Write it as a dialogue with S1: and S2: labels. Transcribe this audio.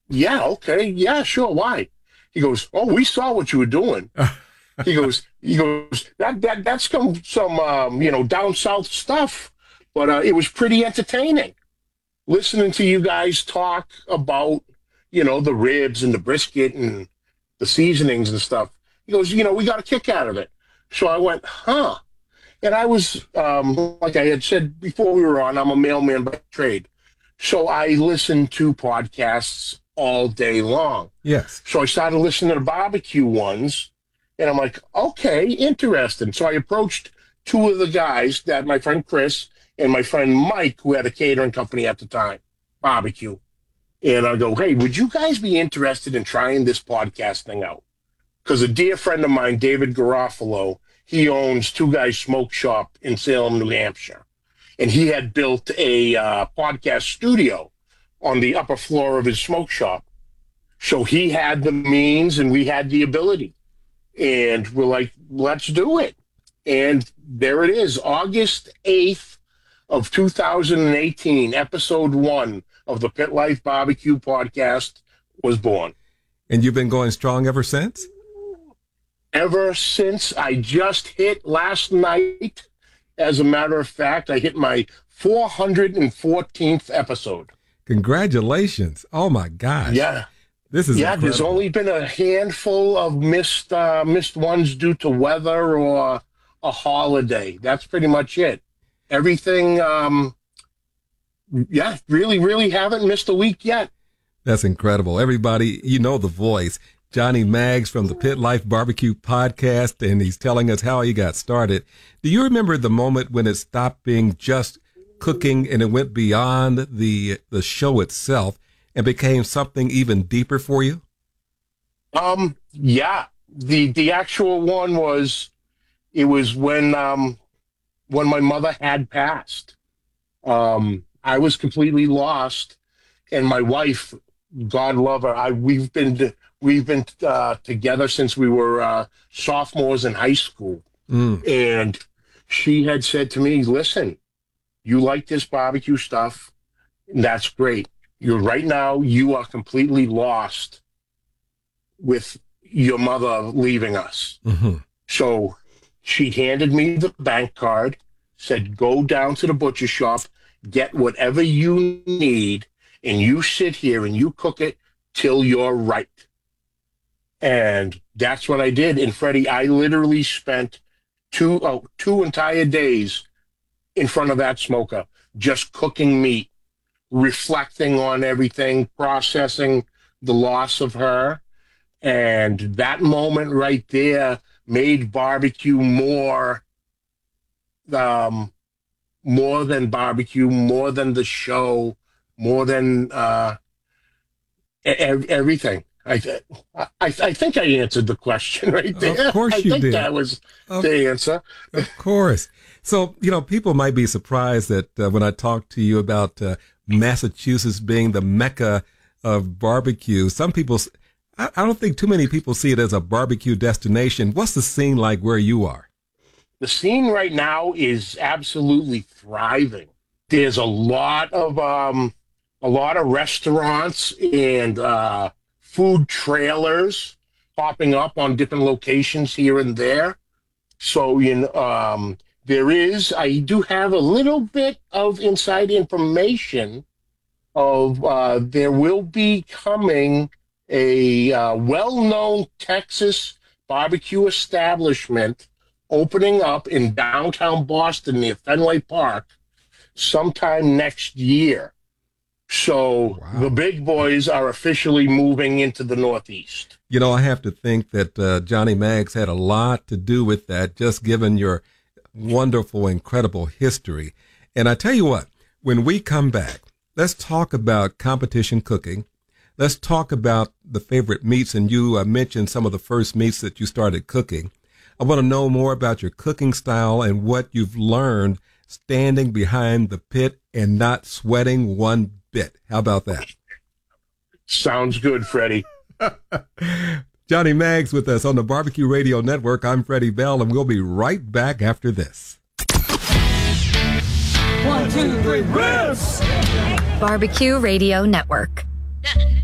S1: Yeah, okay, yeah, sure. Why? He goes, oh, we saw what you were doing. He goes, that's some down south stuff, but it was pretty entertaining listening to you guys talk about the ribs and the brisket and the seasonings and stuff. He goes, we got a kick out of it. So I went, huh? And I was, like I had said before we were on, I'm a mailman by trade. So I listen to podcasts all day long.
S2: Yes.
S1: So I started listening to the barbecue ones, and I'm like, okay, interesting. So I approached two of the guys, that my friend Chris and my friend Mike, who had a catering company at the time, barbecue. And I go, hey, would you guys be interested in trying this podcast thing out? Because a dear friend of mine, David Garofalo, he owns Two Guys Smoke Shop in Salem, New Hampshire. And he had built a podcast studio on the upper floor of his smoke shop. So he had the means and we had the ability. And we're like, let's do it. And there it is, August 8th of 2018, episode 1 of the Pit Life Barbecue podcast was born.
S2: And you've been going strong ever since?
S1: Ever since. I just hit last night. As a matter of fact, I hit my 414th episode.
S2: Congratulations. Oh, my gosh.
S1: Yeah.
S2: This is incredible.
S1: There's only been a handful of missed ones due to weather or a holiday. That's pretty much it. Everything, really, really haven't missed a week yet.
S2: That's incredible. Everybody, you know the voice. Johnny Maggs from the Pit Life Barbecue podcast, and he's telling us how he got started. Do you remember the moment when it stopped being just cooking and it went beyond the show itself and became something even deeper for you?
S1: Yeah. The actual one was, it was when my mother had passed. I was completely lost, and my wife, God love her, we've been together since we were sophomores in high school. And she had said to me, listen, you like this barbecue stuff, and that's great. Right now, you are completely lost with your mother leaving us.
S2: Mm-hmm.
S1: So she handed me the bank card, said, go down to the butcher shop, get whatever you need, and you sit here and you cook it till you're right. And that's what I did. And Freddie, I literally spent two entire days in front of that smoker, just cooking meat, reflecting on everything, processing the loss of her. And that moment right there made barbecue more than barbecue, more than the show, more than everything. I think I answered the question right there.
S2: Of course you did.
S1: I think that was the answer.
S2: Of course. So, people might be surprised that when I talk to you about Massachusetts being the mecca of barbecue, some people, I don't think too many people see it as a barbecue destination. What's the scene like where you are?
S1: The scene right now is absolutely thriving. There's a lot of restaurants and food trailers popping up on different locations here and there. So I do have a little bit of inside information of there will be coming a well-known Texas barbecue establishment opening up in downtown Boston near Fenway Park sometime next year. So
S2: Wow.
S1: The big boys are officially moving into the Northeast.
S2: I have to think that Johnny Maggs had a lot to do with that, just given your wonderful, incredible history. And I tell you what, when we come back, let's talk about competition cooking. Let's talk about the favorite meats. And you mentioned some of the first meats that you started cooking. I want to know more about your cooking style and what you've learned standing behind the pit and not sweating one bit. How about that?
S1: Sounds good, Freddie.
S2: Johnny Maggs with us on the Barbecue Radio Network. I'm Freddie Bell, and we'll be right back after this.
S3: 1, 2, 3, ribs!
S4: Barbecue Radio Network.